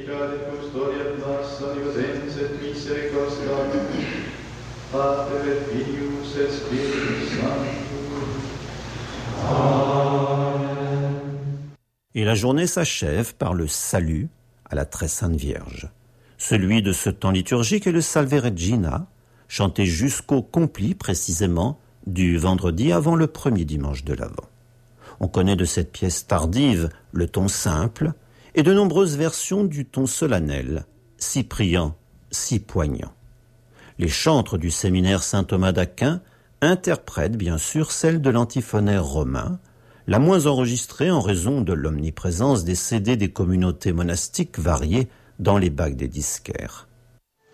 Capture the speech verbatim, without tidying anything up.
benedicat et custodiat nos omnipotens et misericordia, Pater et Filius et Spiritus Sanctus. Amen. Et la journée s'achève par le salut à la très sainte Vierge. Celui de ce temps liturgique est le Salve Regina, chanté jusqu'au compli précisément du vendredi avant le premier dimanche de l'Avent. On connaît de cette pièce tardive le ton simple et de nombreuses versions du ton solennel, si priant, si poignant. Les chantres du séminaire saint Thomas d'Aquin interprètent bien sûr celle de l'antiphonaire romain, la moins enregistrée en raison de l'omniprésence des C D des communautés monastiques variées dans les bacs des disquaires.